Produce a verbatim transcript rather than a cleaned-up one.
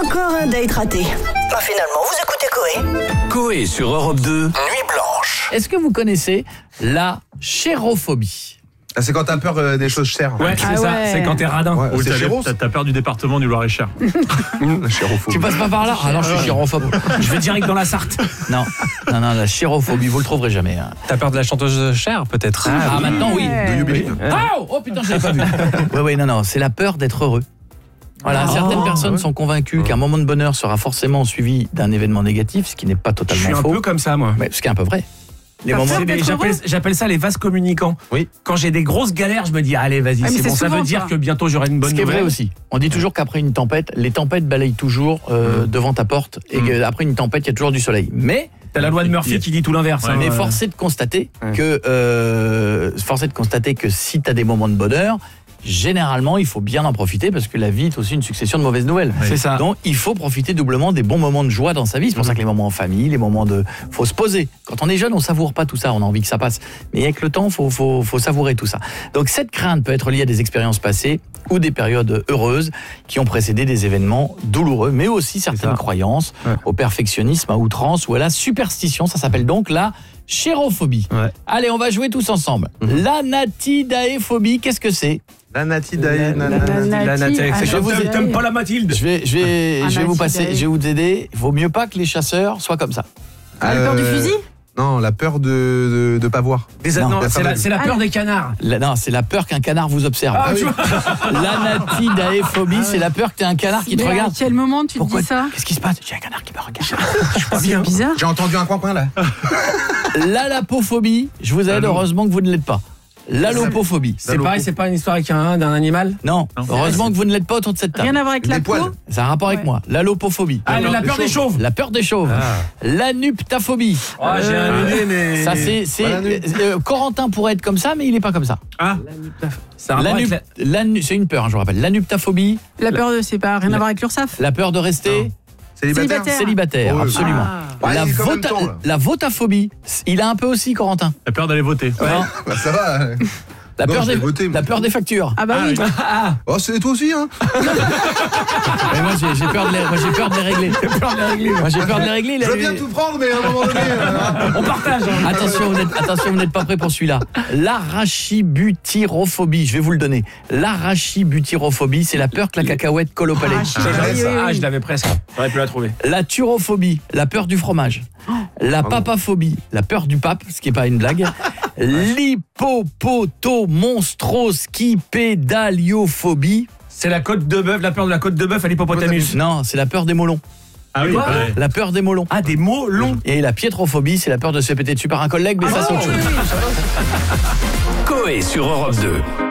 Encore un date raté. Bah finalement, vous écoutez Coé. Coé sur Europe deux, Nuit Blanche. Est-ce que vous connaissez la chérophobie ? Ah, c'est quand t'as peur euh, des choses chères. Ouais, c'est Ah ça, ouais. c'est quand t'es radin. Ouais, Ou c'est t'as, chéros. t'as, t'as peur du département du Loir-et-Cher. La chérophobie. Tu passes pas par là ? Ah non, je suis chérophobe. Je vais direct dans la Sarthe. Non, non, non, la chérophobie, vous le trouverez jamais. Hein. T'as peur de la chanteuse Cher, peut-être? Ah, maintenant oui. De Yubilin. Oh, oh putain, je l'avais pas vu. Oui, oui, non, non, c'est la peur d'être heureux. Voilà, Ah, certaines personnes ouais. sont convaincues qu'un moment de bonheur sera forcément suivi d'un événement négatif, ce qui n'est pas Je totalement suis un faux. peu comme ça, moi. Mais ce qui est un peu vrai. Les T'as moments peur C'est des- d'être j'appelle, heureux j'appelle ça les vases communicants. Oui. Quand j'ai des grosses galères, je me dis allez, vas-y, Ah, mais c'est c'est bon. Ça souvent veut dire ça. que bientôt j'aurai une bonne Ce qui est nouvelle. vrai aussi. On dit toujours qu'après une tempête, les tempêtes balayent toujours euh, devant ta porte et qu'après une tempête, il y a toujours du soleil. Mais T'as la loi de Murphy qui dit tout l'inverse. hein. mais Euh, force est de constater Ouais. que euh, force est de constater que si tu as des moments de bonheur, généralement, il faut bien en profiter parce que la vie est aussi une succession de mauvaises nouvelles. C'est ça. Donc, il faut profiter doublement des bons moments de joie dans sa vie. C'est pour ça que les moments en famille, les moments de... faut se poser. Quand on est jeune, on savoure pas tout ça, on a envie que ça passe. Mais avec le temps, faut, faut, faut savourer tout ça. Donc, cette crainte peut être liée à des expériences passées ou des périodes heureuses qui ont précédé des événements douloureux, mais aussi certaines ça. croyances Ouais. au perfectionnisme, à outrance ou à la superstition. Ça s'appelle donc la chérophobie. Ouais. Allez, on va jouer tous ensemble. L'anatidaéphobie, qu'est-ce que c'est ? La Natidae, La- nanana. la- La Nati, Nati- ah, c'est je comme vous ai- t'aimes- t'aimes pas la Mathilde. Je vais, je vais, Un je vais vous passer, antidaé. je vais vous aider. Il vaut mieux pas que les chasseurs soient comme ça. Ah, le peur du Euh, fusil. Non, la peur de, de, de pas voir. Des- Non, non, la c'est, la, femme. c'est la peur Ah, des canards. La- non, c'est la peur qu'un canard vous observe. Ah, tu vois. L'anatidaéphobie, c'est la peur que tu aies un canard qui te Mais à regarde. quel moment tu te Pourquoi dis ça? Qu'est-ce qui se passe ? J'ai un canard qui me regarde. C'est bizarre. J'ai entendu un coin-coin là. L'alapophobie, je vous aide, Allô. heureusement que vous ne l'êtes pas. L'alopophobie. C'est pareil, c'est pas une histoire avec un, d'un animal. Non, heureusement que vous ne l'êtes pas autour de cette Rien table. à voir avec Des la poils. peau. Ça a un rapport avec Ouais. moi. L'alopophobie. Ah, la peur des chauves. La peur des chauves. L'anuptaphobie. Ah, j'ai un idée, mais. Ça, c'est. c'est Voilà, nous. euh, Corentin pourrait être comme ça, mais il n'est pas comme ça. Ah, c'est un rapport avec L'anup- la- l'anu- C'est une peur, hein, je vous rappelle. L'anuptaphobie, La peur de c'est pas rien à La- voir avec l'URSSAF. la peur de rester Célibataire. Célibataire. célibataire, Oh, absolument. Ouais, la, il est quand même vota- temps, là. la votaphobie, il a un peu aussi, Corentin. la peur d'aller voter. Non, Bah, ça va. la, Non, peur je des, vais voter, moi. la peur des factures. Ah bah oui. Oh, c'est toi aussi, hein. Et moi, j'ai, j'ai peur de les, moi, j'ai peur de les régler. Moi, j'ai peur de les régler. Je là, veux lui- bien tout prendre, mais à un moment donné. euh, On partage. hein. Attention, vous n'êtes, attention, vous n'êtes pas prêts pour celui-là. L'arachibutyrophobie, je vais vous le donner. L'arachibutyrophobie, c'est la peur que la cacahuète colle au palais. Ah, Ah, j'avais oui, ça. oui, Ah, oui. je l'avais presque. J'aurais pu la trouver. La turophobie, la peur du fromage. La papaphobie, la peur du pape, ce qui n'est pas une blague. L'hippopotomonstrosquipédaliophobie. C'est la côte de bœuf, la peur de la côte de bœuf à l'hippopotamus. Non, c'est la peur des molons. Ah oui, La peur des molons. Ah, des mots longs. Et la piétrophobie, c'est la peur de se péter dessus par un collègue, mais ça c'est autre chose. Coé sur Europe deux.